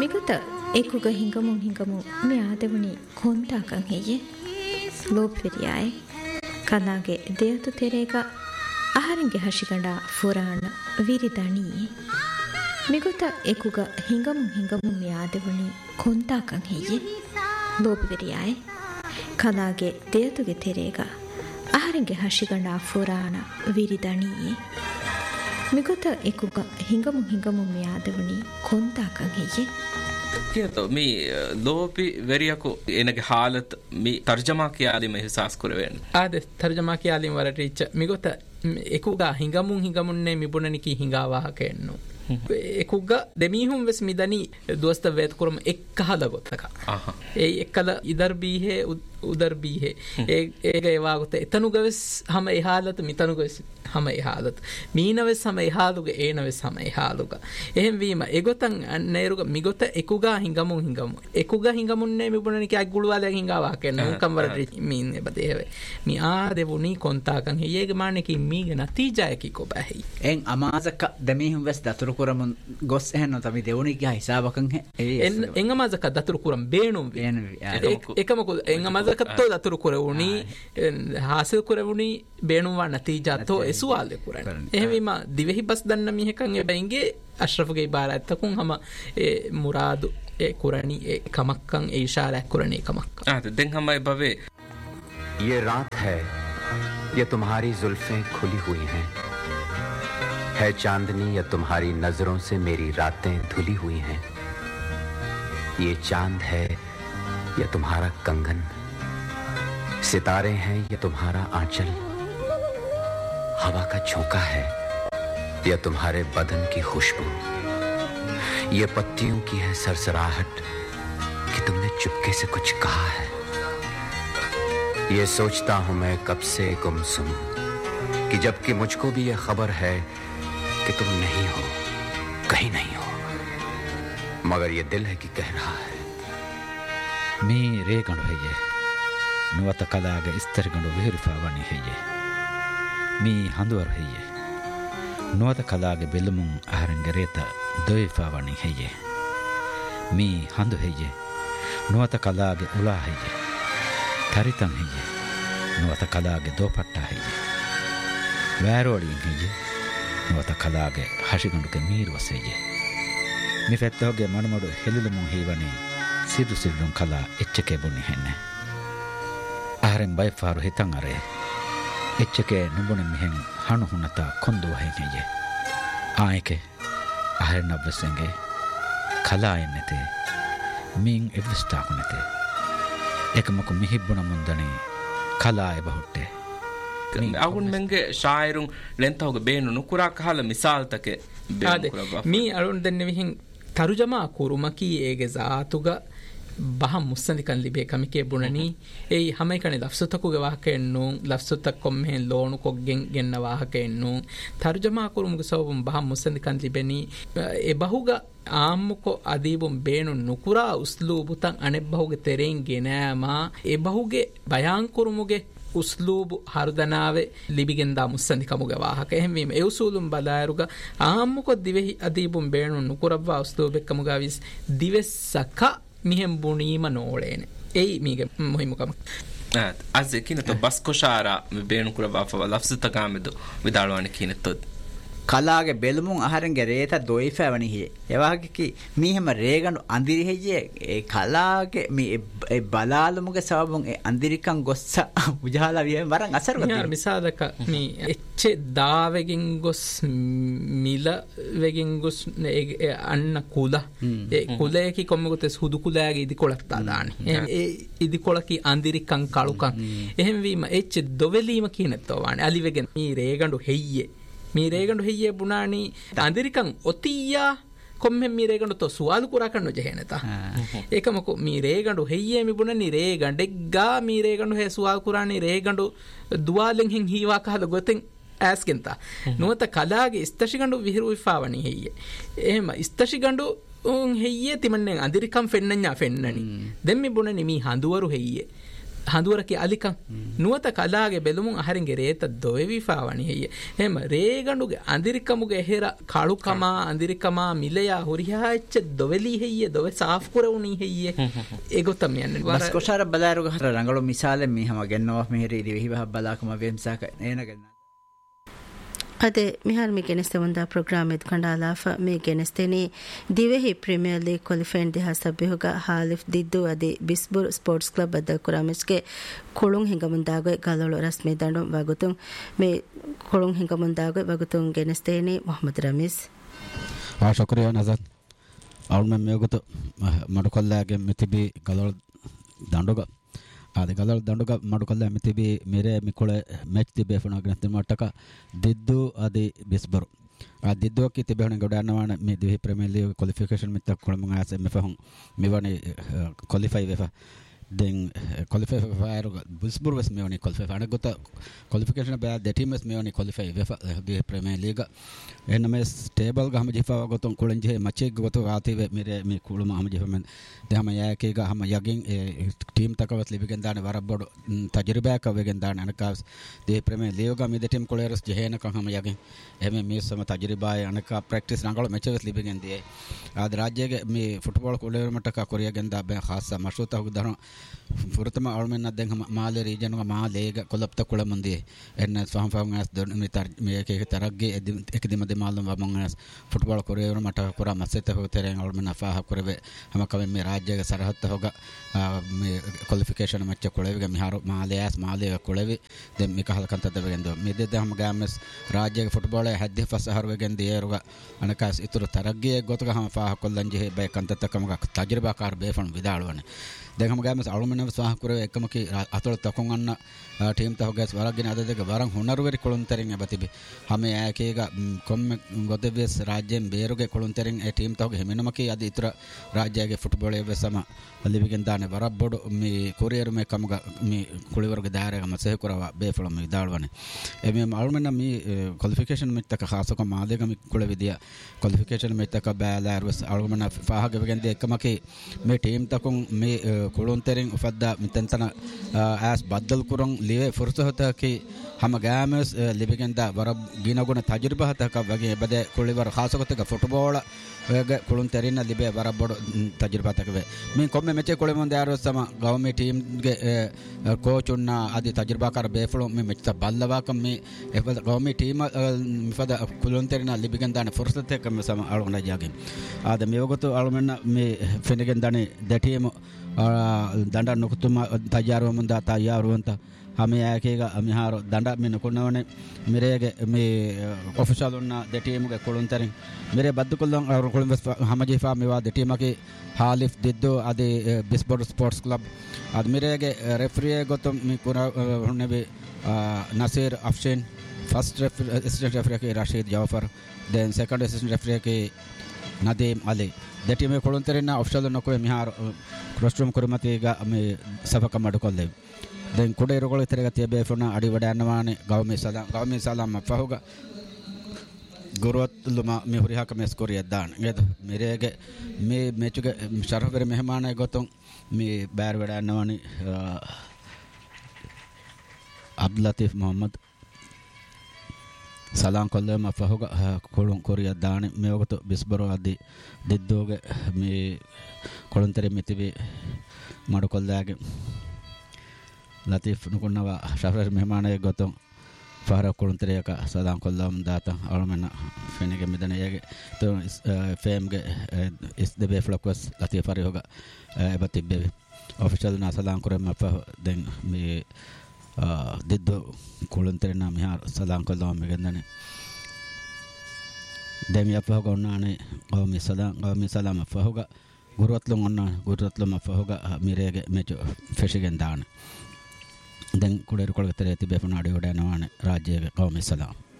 ಮಿಗುತ ಏಕುಗ ಹಿಂಗಮು ಮಿ ಆದವನಿ ಕೊಂತಾಕಂ ಹೆಯ್ಯೆ lop ಫಿರಿಯಾಯ್ ಕನಾಗೆ ದೇಯತು ತೆರೆಗ ಆಹಾರಂಗೆ ಹಶಿಗಂಡ ಫುರಾಣ ವಿರಿದಣಿ ಮಿಗುತ ಏಕುಗ ಹಿಂಗಮು ಮಿ ಆದವನಿ ಕೊಂತಾಕಂ ಹೆಯ್ಯೆ lop ಫಿರಿಯಾಯ್ ಕನಾಗೆ ದೇಯತುಗೆ ತೆರೆಗ ಆಹಾರಂಗೆ ಹಶಿಗಂಡ ಫುರಾಣ ವಿರಿದಣಿ ಮಿಗುತ ಏಕುಗ ಹಿಂಗಮು ಮಿ ಆದವನಿ ಕೊಂತಾಕಂ ಹೆಯ್ಯೆ කියතෝ මේ ලෝපි වෙරියකු එනගේ හාලත් මේ තර්ජමා කියාලීම එහසාස් කරවෙන්න ආද තර්ජමා කියාලීම වලට ඉච්ච මිගොත එකුගා හිඟමුන්නේ මිබුණනිකී හිඟාවාහකෙන්නු එකුගා දෙමීහුම් වෙස් මිදනි දොස්ත වේත කරම එක්කහල ගොතක ඒ එක්කල ඉදර් බීහේ උදර් බීහේ ඒක ඒවා ගොත එතනුගවෙස් හැම එහාලත මිතනුගවෙස් හැම එහාලත මීනවෙස් හැම එහාලුග ඒනවෙස් හැම එහාලුග එහෙන් වීම එගොතන් නේරුග මිගොත එකුගා හිඟමු එකුගා හිඟමුන්නේ මිබුණනිකී අග්ගුළුවාලෙන් හිඟාවාහකෙන්නු කම්වර මීන් එබදේවේ මී ආදෙවුනි කොන්තාකන් හේයේගේ මාන්නකී මීගේ නතිජායකී කොබැහි එන් අමාසක දෙමීහුම් වෙස් දතුරු කරමුන් ගොස් එහෙන්න තමයි දෙවුනිගේ හිසාබකන් එන් අමාසක දතුරු කරම් බේනුම් එකමකු එන් අමාසක තෝ දතුරු කරවුනි හාසිල් කරවුනි බේනුම් වා නතිජාතෝ එසුවාලේ කරන එහෙම දිවෙහි බස් දන්න මිහකන් එබැයිගේ අශ්රෆගේ ඉබාරත්තකුන් හැම මුරාදු ඒ කුරණි ඒ කමක්කන් ඒ ඉෂාරා කුරණි කමක් දැන් හැම බවේ ये रात है ये तुम्हारी जुल्फें खुली हुई हैं है चांदनी या तुम्हारी नजरों से मेरी रातें धुली हुई हैं ये चांद है या तुम्हारा कंगन सितारे हैं या तुम्हारा आंचल हवा का झोंका है या तुम्हारे बदन की खुशबू ये पत्तियों की है सरसराहट कि तुमने चुपके से कुछ कहा है ये सोचता हूं मैं कब से गुमसुम कि जबकि मुझको भी ये खबर है कि तुम नहीं हो कहीं नहीं हो मगर ये दिल है कि कह रहा है मी रेगंडु हेये नुवत कलागे इस्तरगंडु विहरिफावनी हेये मी हंदुवर हेये नुवत कलागे बेलमुं आहरंगे रेत दोइफावनी हेये मी हंदु हेये नुवत कलागे उला हेये තරිතන් හෙයේ නුවත කලාගේ දෝපට්ටා හෙයේ වෑරෝඩින් හෙයේ නුවත කලාගේ හෂිගඬුගේ මීරුවස හෙයේ මිෆෙත්තෝගේ මනමඩු හෙළුළුමුන් හේවනේ සිරුසිරුන් කලා එච්චකේ බුනි හෙන්නේ ආරෙන් බයිෆාරු හිතන් අරේ එච්චකේ නුඹුන මිහෙන් හණු හුනතා කොන්දුව හෙන්නේ ආයකේ ආරෙන් නබ්වසෙන්ගේ කලා එන්නතේ මින් එවස්ටා කුනතේ එකමකු මිහිබ්බුන මුන්දනේ කලාය බහුට්ටේ අගුන් මෙන්ගේ ශායරුන් ලෙන්තවගේ බේනු නුකුරා කහල මිසාල්තකේ මී අරුන් දෙන්නේ විහින් තරුජමා කුරුමකී ඒගේ සාතුග බහම් මුස්සනිකන් ලිබේ කමිකේ බුණනි ඒ හැම එකනේ ලෆ්සුතකුගේ වාහකෙන්නු ලෆ්සුතක් කොම්මෙන් ලෝණු කොග්ගෙන් ගෙන්න වාහකෙන්නු තරුජමා කුරුමුගේ සවබම් බහම් මුස්සනිකන් ලිබෙනි ඒ බහුග ආම්මුකෝ අදීබුම් බේනු නුකුරා උස්ලූබුතන් අනෙබ්බහුගේ තෙරෙන් ගෙනෑමා ඒ බහුගේ බයං කුරුමුගේ උස්ලූබු හර්දනාවේ ලිබිගෙන්දා මුස්සනිකමුගේ වාහක එහෙම වීම ඒ උසූලුම් බලායරුග ආම්මුකෝ දිවෙහි අදීබුම් බේනු නුකුරබ්වා උස්ලූබෙක්කමුගා විස් දිවෙස්සක මිහෙම් බුණීම නෝලේන එයි මීගේ මොහිමුකම අද කිනතෝ බස්කොෂාරා බේනු කුරබා ලෆ්සුතකාමෙදු විදාලවණ කිනතෝ කලාගේ බෙලමුන් ආහාරෙන්ගේ රේත දොයිෆෑවනි හියේ එවාගේ මීහෙම රේගණු අඳිරි හියේ ඒ කලාගේ මේ ඒ බලාලමුගේ සවබුන් ඒ අඳිරිකන් ගොස්ස උජාලා විය වරන් අසරුගත මිසාදක මේ එච්ච දාවෙකින් ගොස් මිල වෙකින් ගොස් අන්න කුල ඒ කුලේකි කොම්මගොතස් හුදු කුලයාගේ ඉදි කොලක් තාදානි ඒ ඉදි කොලකි අඳිරිකන් කලුකන් එහෙම වීම එච්ච දොවෙලීම කියනතෝ වානේ අලිවෙගෙන මේ රේගණු හෙయ్యේ මේ රේගඬු හෙయ్యේ බුණානි අඳිරිකන් ඔතියා කොම්මෙන් මේ රේගඬු තෝ සුවාලු කුරා කන්නු ජෙහෙනත ඒකමකෝ මේ රේගඬු හෙయ్యේ මිබුණනි රේගඬෙග්ගා මේ රේගඬු හේ සුවාලු කුරානි රේගඬු දුවාලෙන් හින් හීවා කහද ගොතෙන් ඇස්කෙන්ත නුවත කලාගේ ස්තෂිගඬු විහිරු විෆාවනි හෙయ్యේ එහෙම ස්තෂිගඬු උන් හෙయ్యේ තිමන්නේ අඳිරිකන් ෆෙන්නඤ්ඤා ෆෙන්නනි දෙම්මි බුණනි මේ හඳුවරු හෙయ్యේ හඳුවරකි අලිකම් නුවත කලාගේ බෙලුමුන් අහරින්ගේ රේත දොවෙවිෆාවනි හෙය එහෙම රේගඬුගේ අඳිරිකමුගේ හෙර කළුකම අඳිරිකම මිලයා හොරියා එච්ච දොවෙලි හෙය දොවෙ සාෆ් කරවුනි හෙය ඒගොතම් යන්නේ බස් කොෂාර බලාරුග හර රංගලෝ මිසාලෙ මිහම ගෙන්නවා මෙහෙරි ඉරිවිහිව බලාකම වෙම්සාක එනගෙන ಅದೇ ಮಿಹಾರ್ ಮಿ ಗೆನೆಸ್ತೆವಂದ ಪ್ರೋಗ್ರಾಮ್ ಎದ್ ಕಂಡಾಲಾಫ ಮಿ ಗೆನೆಸ್ತೆನಿ ದಿವೆಹಿ ಪ್ರೀಮಿಯರ್ ಲೀಗ್ ಕ್ವಾಲಿಫೈನ್ ದಿಹಾ ಸಬ್ಬಿಹುಗ ಹಾಲಿಫ್ ದಿದ್ದು ಅದಿ ಬಿಸ್ಬುರ್ ಸ್ಪೋರ್ಟ್ಸ್ ಕ್ಲಬ್ ಬದ್ದ ಕುರಾಮಿಸ್ಗೆ ಕೊಳುಂ ಹಿಂಗಮುಂದಾಗೆ ಗಲೋಳು ರಸ್ಮಿ ದಂಡು ವಗುತುಂ ಮಿ ಕೊಳುಂ ಹಿಂಗಮುಂದಾಗೆ ವಗುತುಂ ಗೆನೆಸ್ತೆನಿ ಮೊಹಮ್ಮದ್ ರಮೀಸ್ ಶುಕ್ರಿಯಾ ನಜರ್ ಅವ್ನ ಮೇಗುತು ಮಡುಕೊಲ್ಲಾಗೆ ಮಿತಿಬಿ ಗಲೋಳು ದಂಡುಗ ಆದ ಗಲೋಳ ದಂಡುಗ ಮಡುಕಲ್ಲ ಮಿತಿಬಿ ಮೇರೆ ಮಿಕೊಳೆ ಮ್ಯಾಚ್ ತಿಬೆ ಫಣಾಗ್ನ ತಿಮಟಕ ದಿದ್ದು ಆದಿ ಬಿಸ್ಬರು ಆ ದಿದ್ದು ಕಿ ತಿಬೆ ಹಣ ಗಡನವಾನ ಮಿ ದಿವಿ ಪ್ರೀಮಿಯರ್ ಲೀಗ್ ಕ್ವಾಲಿಫಿಕೇಷನ್ ಮಿತ್ತ ಕೊಳಮಂಗ ಆಸೆ ಮೆಫಹಂ ಮಿವನಿ qualify ವೆಫ den qualify for Busbur was me on qualify and got qualification by the team is me on qualify the Premier League and me stable gamajifa got on kulenje mache got ati mere me kuluma hamajifamen de hamaya ke ga hama yagin team takawat libigen dan warabod tajriba ka wegen dan anakas the Premier League ga me the team koleros jehena ka hama yagin eme me sama tajriba anaka practice nangalo matches libigen de ad rajyege me football koler mata ka korea genda be khassa mashruta hugdano පුරතම අවුල්මෙන් අධ්‍යයන මාලේ region එක මාලේග කොලප්ත කුල මන්දියේ එන්න සහම් from ඇස් දොන් මේක එක තරග්ගේ එක දිම දෙමාලම් වමන් ඇස් football කොරියවර මට කොරා මස්සෙත හොතරෙන් අවුල්මෙන් අෆාහ කරවේ හැම කවෙන් මේ රාජ්‍යයේ සරහත් හොග මේ ක්වොලිෆිකේෂන් මැච් කොලෙවිග මිහාර මාලේ ඇස් මාලේ කොලෙවි දැන් මේක හලකන්ත දෙවෙන්ද මේ දෙදහම ගාමස් රාජ්‍යයේ ෆුට්බෝල් හැද්දේ ෆසහර වෙගෙන් දියරුග අනකාස් ඉතුරු තරග්ගේ ගොතක හැම ෆාහ කොල්ලන් ජෙහෙ බය කන්තතකම තජරිබාකාර බේෆන් විදාලවනේ දැන් හැම ගාමස් අවුල්මෙන් සහ කරවේ එකමකි අතොල තකොන් අන්න ටීම් තහ ගස් වරගෙන අද දෙක වරන් හොනරුවරි කොළුන්තරින් එබතිබි හැම ඈකේක කොම්ම ගොදෙවස් රාජ්‍යයෙන් බේරුගේ කොළුන්තරින් ඒ ටීම් තහගේ හැමනමකි අද ඉතර රාජ්‍යයේ ෆුට්බෝල් එවසම ලිවිගෙන් දාන වරබ්බොඩ මේ කොරියරු මේ කමග මේ කුලිවර්ග දාරග මසෙහ කරවා බේෆලම විදාල්වනේ එමෙ අල්මන මේ ක්වොලිෆිකේෂන් මෙත්තක ખાસක මාදේක මේ කුල විදිය ක්වොලිෆිකේෂන් මෙත්තක බෑලාරවස් අල්මන ෆාහගේ වෙගෙන් දෙ එකමකි මේ ටීම් තකොන් මේ කොළුන්තරින් උෆද්දා මිතන්තන ඇස් බද්දල් කුරන් ලිවේ ෆුර්සහතකි හැම ගෑමස් ලිවිගෙන්දා වර ගිනගුණ තජරිබහතක වගේ බද කුලිවර ખાસකතක ෆුට්බෝල් ඔයගේ කොළුන්තරින් ලිබේ වරබොඩ තජරිබහතක වේ මේ කොම්මෙ මෙචේ කොළෙමොන් දාරොස් සම ගවමේ ටීම් ගේ ಕೋಚ್ ಉನ್ನ ಆದಿ ತಜರ್ಬಾಕಾರ ಬೇಫಳು ಮೆ ಮೆಚ್ಚ ಬಲ್ಲವಾಕ ಮೆ ಎಫದ ಗವಮಿ ಟೀಮ್ ಮಿಫದ ಕುಲೊಂತೆರಿನ ಲಿಬಿಗಂದಾನೆ ಫುರ್ಸತೆ ಕಮ ಸಮ ಅಳಗನ ಜಾಗೆ ಆದ ಮೇವಗತು ಅಳಮೆನ್ನ ಮೆ ಫೆನಿಗೆಂದಾನೆ ದ ಟೀಮ್ ದಂಡ ನುಕುತುಮ ತಯಾರು ಮುಂದ ತಯಾರು ಅಂತ ಹಮೆ ಯಾಕೆಗ ಮಿಹಾರು ದಂಡ ಮೆ ನುಕುನವನೆ ಮಿರೆಗೆ ಮೆ ಆಫೀಸರ್ ಉನ್ನ ದ ಟೀಮ್ ಗೆ ಕುಲೊಂತೆರಿ ಮಿರೆ ಬದ್ದುಕೊಲ್ಲಂ ಅವರು ಕುಲಂಬಸ್ ಹಮಜಿಫಾ ಮೇವಾ ದ ಟೀಮ್ ಗೆ ಹಾಲಿಫ್ ದಿದ್ದು ಅದಿ ಬಿಸ್ಬೋರ್ಡ್ sports club ad mirege referee gotum mi kura hunne Nasir Afshin first assistant referee ke Rashid Jafar then second assistant referee ke Nadim Ali the team kolonterina official nokwe mihar crossroom kurmati ga me sabaka madukolle then kude rogole terega tiebe fona adi wada annwane gawme salam fahuga ಗುರುವತ್ತುಲುಮ me ಹುರಿಹಾಕ me score ಯದ್ದಾನ ಗೆದ ಮಿರೆಗೆ me ಮೆಚುಗೆ ಶರಫೆರೆ ಮೆಹಮಾನ ಗೊತಂ me bar vada ಅನ್ನವನಿ Abdul Latif Mohammed ಸಲಾಂ ಕೊಲ್ಲಮ ಫಹುಗ ಕೊಳುಂ ಕೊರಿ ಯದ್ದಾನ ಮೆ ಗೊತ ಬಿಸ್ಬರೋ ಅದಿ ದಿದ್ದೋಗೆ ಮೆ ಕೊಳುಂತರೆ ಮಿತಿಬಿ ಮಡುಕೊಲ್ಲಾಗೆ ಲತೀಫ್ ನುಕುನ್ನವ ಶರಫೆರೆ ಮೆಹಮಾನ ಗೊತಂ ಫಹರ ಕೊಳುಂತರೆಯಕ ಸಲಾಂ ಕೊಲ್ಲಂ ದಾತ ಅವಳಮನ ಫೆನಿಗೆ ಮಿದನೆಯಗೆ ತೋ ಫೇಮ್ಗೆ is the ಬೇ ಫ್ಲಕ್ವಸ್ ಲತೀಫ್ ಫರಿ ಹೋಗ ಬತಿಬ್ಬೆ official ನಾ ಸಲಾಂ ಕುರಮ ಫ then ಮಿ ದಿದ್ದು ಕೊಳುಂತರೆನ ಮಿಹಾರ್ ಸಲಾಂ Kollam ಮಿಗಂದನೆ then ಯಫ ಹೋಗ ಉನ್ನಾನೆ ಗೌಮಿ ಸಲಾಂ ಫ ಹೋಗ ಗುರುವತ್ಲಂ ಉನ್ನ ಗುರುವತ್ಲಂ ಫ ಹೋಗ ಮಿರೆಗೆ ಮೆಚು ಫೆಶಿಗೆನ್ ದಾನ දැන් කුඩේරු කොළගතරේ තිබෙන අඩියෝඩ යනවානේ රාජ්‍යයේ කවමේ සලාම්